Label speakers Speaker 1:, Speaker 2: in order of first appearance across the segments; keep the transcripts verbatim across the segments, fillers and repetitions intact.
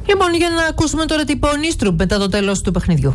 Speaker 1: Λοιπόν, για να ακούσουμε τώρα τι είπε ο Νίστρουπ μετά το τέλος του παιχνιδιού.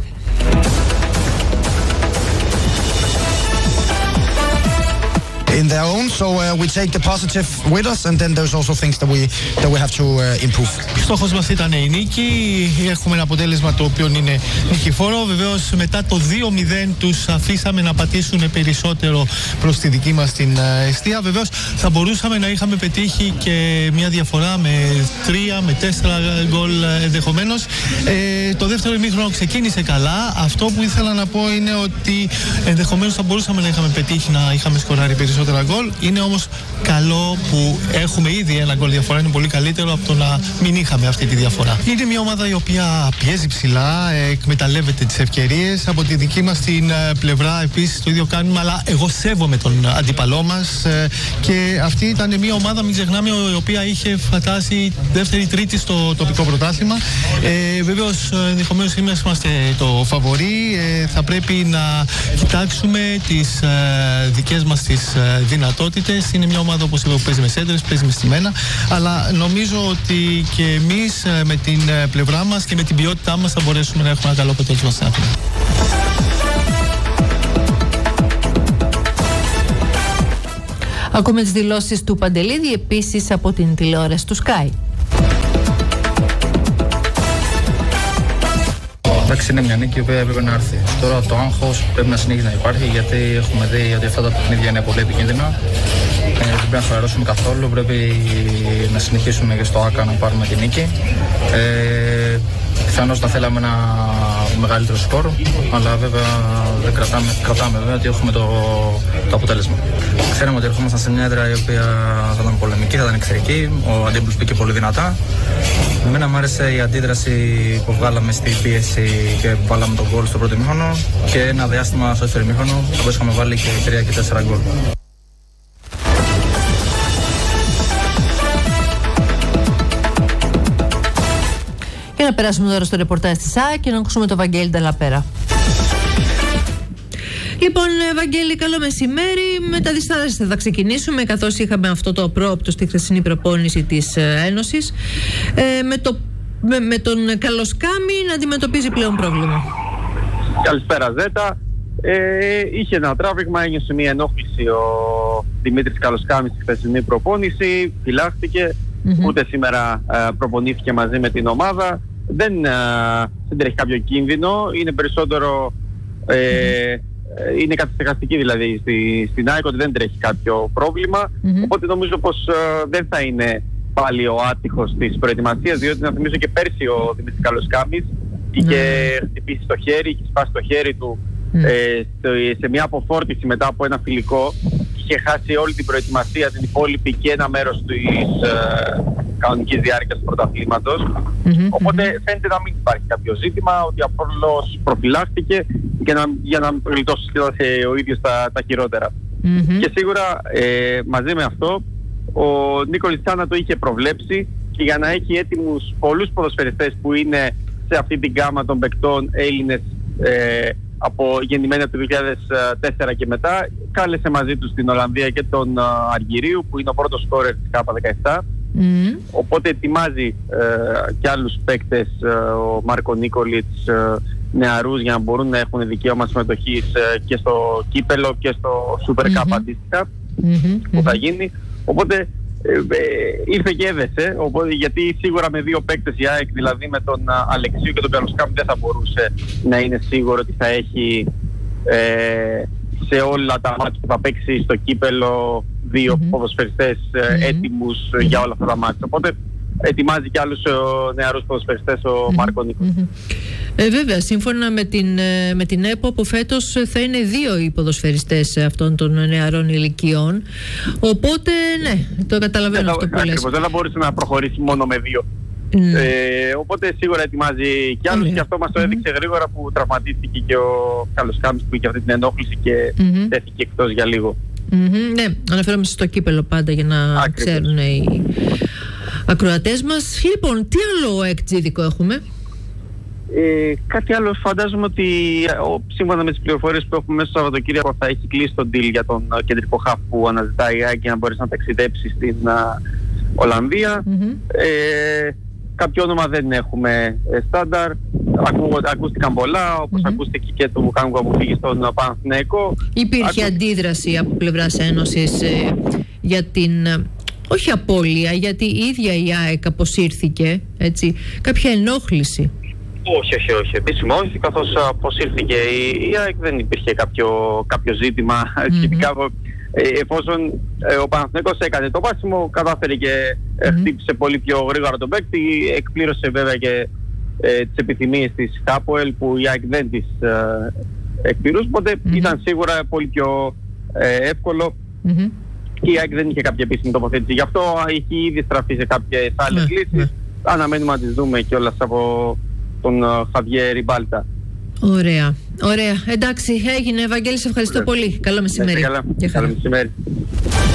Speaker 2: In their own, so uh, we take the positive with us, and then there's also things that we that we have to uh, improve.
Speaker 3: Στόχος μας ήταν η νίκη. Έχουμε ένα αποτέλεσμα το οποίο είναι νικηφόρο. Βεβαίως μετά το δύο μηδέν τους αφήσαμε να πατήσουν περισσότερο προς τη δική μας την εστία. Βεβαίως θα μπορούσαμε να είχαμε πετύχει και μια διαφορά με τρία, με τέσσερα γκολ ενδεχομένως. Ε, το δεύτερο ημίχρονο ξεκίνησε καλά. Αυτό που ήθελα να πω είναι ότι ενδεχομένως θα μπορούσαμε να είχαμε πετύχει να είχαμε σκοράρει περισσότερο γκολ. Είναι όμως καλό που έχουμε ήδη ένα γκολ διαφορά. Είναι πολύ καλύτερο από το να μην είχαμε αυτή τη διαφορά. Είναι μια ομάδα η οποία πιέζει ψηλά, εκμεταλλεύεται τις ευκαιρίες. Από τη δική μας την πλευρά επίσης το ίδιο κάνουμε, αλλά εγώ σέβομαι τον αντίπαλό μας και αυτή ήταν μια ομάδα, μην ξεχνάμε, η οποία είχε φτάσει δεύτερη-τρίτη στο τοπικό πρωτάθλημα. Ε, βεβαίως ενδεχομένως είμαστε το φαβορί. Ε, θα πρέπει να κοιτάξουμε τις ε, δικές μας τις δυνατότητες. Είναι μια ομάδα, όπως είπα, που παίζει με σέντρες, παίζει με στημένα, αλλά νομίζω ότι και εμείς με την πλευρά μας και με την ποιότητά μας θα μπορέσουμε να έχουμε ένα καλό αποτέλεσμα στην Αθήνα.
Speaker 1: Ακούμε τις δηλώσεις του Παντελίδη επίσης από την τηλεόραση του Sky.
Speaker 4: Εντάξει, είναι μια νίκη η οποία έπρεπε να έρθει. Τώρα το άγχος πρέπει να συνεχίσει να υπάρχει, γιατί έχουμε δει ότι αυτά τα παιχνίδια είναι πολύ επικίνδυνα. Ε, δεν πρέπει να χαλαρώσουμε καθόλου. Πρέπει να συνεχίσουμε και στο ΆΚΑ να πάρουμε τη νίκη. Ε, Πιθανώς να θέλαμε ένα μεγαλύτερο σκορ, αλλά βέβαια δεν κρατάμε, κρατάμε βέβαια ότι έχουμε το, το αποτέλεσμα. Ξέραμε ότι ερχόμασταν σε μια έδρα η οποία θα ήταν πολεμική, θα ήταν εχθρική. Ο αντίπαλος πήγε πολύ δυνατά. Εμένα μου άρεσε η αντίδραση που βγάλαμε στην πίεση και βάλαμε τον γκολ στο πρώτο ημίχρονο, και ένα διάστημα στο δεύτερο ημίχρονο που είχαμε βάλει και τρία και τέσσερα γκολ.
Speaker 1: Και να περάσουμε τώρα στο ρεπορτάζ της ΑΕΚ και να ακούσουμε τον Βαγγέλη Νταλαπέρα. Λοιπόν, Βαγγέλη, καλό μεσημέρι. Με τα διστάσεις θα ξεκινήσουμε, καθώς είχαμε αυτό το απρόοπτο στη χθεσινή προπόνηση της Ένωσης. Ε, με, το, με, με τον Καλοσκάμι να αντιμετωπίζει πλέον πρόβλημα.
Speaker 5: Καλησπέρα, Ζέτα. Ε, είχε ένα τράβηγμα, ένιωσε μια ενόχληση ο Δημήτρης Καλοσκάμις στη χθεσινή προπόνηση. Φυλάχθηκε. Mm-hmm. Ούτε σήμερα ε, προπονήθηκε μαζί με την ομάδα. Δεν, ε, δεν τρέχει κάποιο κίνδυνο. Είναι περισσότερο ε, mm-hmm. είναι καθιστικαστική δηλαδή στη, στην ΑΕΚ, ότι δεν τρέχει κάποιο πρόβλημα. Mm-hmm. Οπότε νομίζω πως ε, δεν θα είναι πάλι ο άτυχος της προετοιμασίας, διότι να θυμίσω και πέρσι ο Δημήτρης Καλοσκάμις είχε mm-hmm. χτυπήσει το χέρι, είχε σπάσει το χέρι του mm-hmm. ε, σε μια αποφόρτιση μετά από ένα φιλικό. Είχε χάσει όλη την προετοιμασία, την υπόλοιπη και ένα μέρος της ε, κανονικής διάρκειας του πρωταθλήματος. Mm-hmm, Οπότε mm-hmm. φαίνεται να μην υπάρχει κάποιο ζήτημα, ότι απλώς προφυλάχθηκε και να, για να γλιτώσει ο ίδιος τα, τα χειρότερα. Mm-hmm. Και σίγουρα ε, μαζί με αυτό ο Νίκολης Τσάνα το είχε προβλέψει, και για να έχει έτοιμους πολλούς ποδοσφαιριστές που είναι σε αυτή την γκάμα των παικτών Έλληνες, ε, από γεννημένα του δύο χιλιάδες τέσσερα και μετά, κάλεσε μαζί του στην Ολλανδία και τον uh, Αργυρίου, που είναι ο πρώτος σκόρερ της Κάπα δεκαεπτά. Mm. Οπότε ετοιμάζει uh, και άλλους παίκτες, uh, ο Μάρκο Νίκολιτς, uh, νεαρούς, για να μπορούν να έχουν δικαίωμα συμμετοχής uh, και στο κύπελο και στο Super Cup mm-hmm. αντίστοιχα mm-hmm. που θα γίνει. Οπότε ε, ε, ήρθε και έδεσε, οπότε, γιατί σίγουρα με δύο παίκτες η ΑΕΚ, δηλαδή με τον α, Αλεξίου και τον Καλοσκάμι, δεν θα μπορούσε να είναι σίγουρο ότι θα έχει ε, σε όλα τα μάτια που θα παίξει στο κύπελο δύο mm-hmm. ποδοσφαιριστές ε, mm-hmm. έτοιμους mm-hmm. για όλα αυτά τα μάτια. Οπότε ετοιμάζει και άλλους ο, νεαρούς ποδοσφαιριστές ο mm-hmm. Μάρκο Νίκος. Mm-hmm.
Speaker 1: Ε, βέβαια, σύμφωνα με την, με την ΕΠΟ, από φέτος θα είναι δύο οι ποδοσφαιριστές αυτών των νεαρών ηλικιών. Οπότε, ναι, το καταλαβαίνω αυτό που λες.
Speaker 5: Ακριβώς, δεν θα μπορούσε να προχωρήσει μόνο με δύο. Mm. Ε, οπότε σίγουρα ετοιμάζει κι άλλους, mm. και αυτό μας το έδειξε mm. γρήγορα, που τραυματίστηκε και ο Καλοσκάμις, που είχε αυτή την ενόχληση και mm-hmm. τέθηκε εκτός για λίγο.
Speaker 1: Mm-hmm, ναι, αναφέρομαι στο κύπελο πάντα, για να Ακριβώς. ξέρουν οι ακροατές μας. Λοιπόν, τι άλλο εκτζίδικο έχουμε?
Speaker 5: Ε, κάτι άλλο, φαντάζομαι ότι ο, σύμφωνα με τις πληροφορίες που έχουμε μέσα στο Σαββατοκύριακο, θα έχει κλείσει τον deal για τον uh, κεντρικό χαφ που αναζητάει η ΑΕΚ, για να μπορέσει να ταξιδέψει στην uh, Ολλανδία. Mm-hmm. Ε, κάποιο όνομα δεν έχουμε στάνταρ. Ακούστηκαν πολλά, όπως mm-hmm. ακούστηκε και το Βουκάνγκο που πήγε στον Παναθηναϊκό.
Speaker 1: Υπήρχε Ακού... αντίδραση από πλευράς Ένωσης ε, για την, όχι απώλεια, γιατί η ίδια η ΑΕΚ αποσύρθηκε, έτσι, κάποια ενόχληση?
Speaker 5: Όχι, όχι, όχι. Επίσημα όχι, καθώς αποσύρθηκε η, η ΑΕΚ δεν υπήρχε κάποιο, κάποιο ζήτημα mm-hmm. σχετικά. Ε, εφόσον ε, ο Παναθηναϊκός έκανε το πάσιμο, κατάφερε και ε, mm-hmm. χτύπησε πολύ πιο γρήγορα τον παίκτη, εκπλήρωσε βέβαια και ε, τις επιθυμίες της Χάποελ που η ΑΕΚ δεν τις ε, εκπληρούσε, οπότε mm-hmm. ήταν σίγουρα πολύ πιο ε, εύκολο mm-hmm. και η ΑΕΚ δεν είχε κάποια επίσημη τοποθέτηση. Γι' αυτό έχει ήδη στραφεί σε κάποιες άλλες mm-hmm. λύσεις. Mm-hmm. Αναμένουμε να τις δούμε κιόλας από τον Χαβιέ Ριμπάλτα.
Speaker 1: Ωραία, ωραία. Εντάξει, έγινε. Ευαγγέλη, σε ευχαριστώ Ωραία. πολύ. Καλό μεσημέρι.
Speaker 5: Καλά. Καλό μεσημέρι.